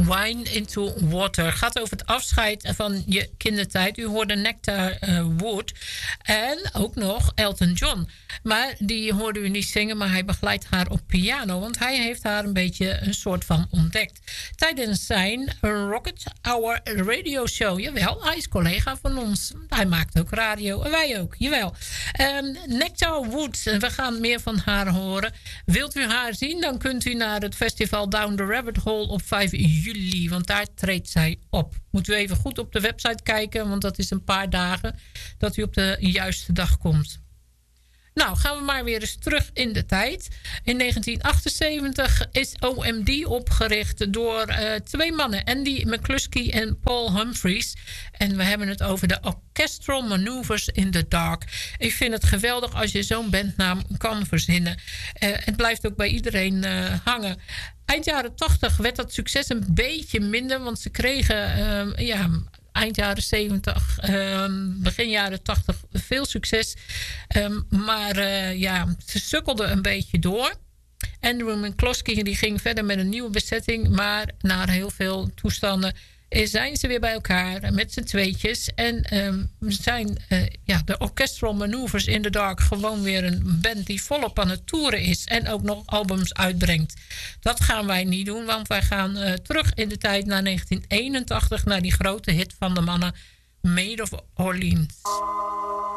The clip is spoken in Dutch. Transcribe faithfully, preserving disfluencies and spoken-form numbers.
Wine into Water. Gaat over het afscheid van je kindertijd. U hoorde Nectar uh, Wood. En ook nog Elton John. Maar die hoorde u niet zingen, maar hij begeleidt haar op piano. Want hij heeft haar een beetje een soort van ontdekt. Tijdens zijn Rocket Hour radio show. Jawel, hij is collega van ons. Hij maakt ook radio. En wij ook, jawel. Um, Nectar Wood. We gaan meer van haar horen. Wilt u haar zien, dan kunt u naar het festival Down the Rabbit Hole op vijf juli. Want daar treedt zij op. Moet u even goed op de website kijken. Want dat is een paar dagen dat u op de juiste dag komt. Nou, gaan we maar weer eens terug in de tijd. In negentien achtenzeventig is O M D opgericht door uh, twee mannen. Andy McCluskey en Paul Humphries. En we hebben het over de Orchestral Maneuvers in the Dark. Ik vind het geweldig als je zo'n bandnaam kan verzinnen. Uh, het blijft ook bij iedereen uh, hangen. Eind jaren tachtig werd dat succes een beetje minder. Want ze kregen... Uh, ja, eind jaren zeventig, um, begin jaren tachtig veel succes. Um, maar uh, ja, ze sukkelden een beetje door. Andrew McCluskey die ging verder met een nieuwe bezetting. Maar na heel veel toestanden zijn ze weer bij elkaar met z'n tweetjes. En um, zijn uh, ja, de Orchestral Maneuvers in the Dark gewoon weer een band die volop aan het toeren is. En ook nog albums uitbrengt. Dat gaan wij niet doen, want wij gaan uh, terug in de tijd naar negentien eenentachtig. Naar die grote hit van de mannen Maid of Orleans.